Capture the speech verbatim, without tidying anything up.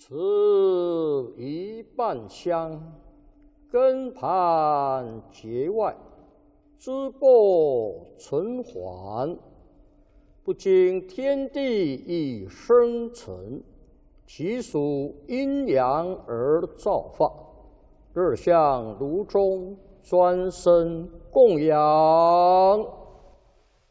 此一半香，根盘结外，枝末存缓。不经天地以生成，其属阴阳而造化。日向炉中，专生供养。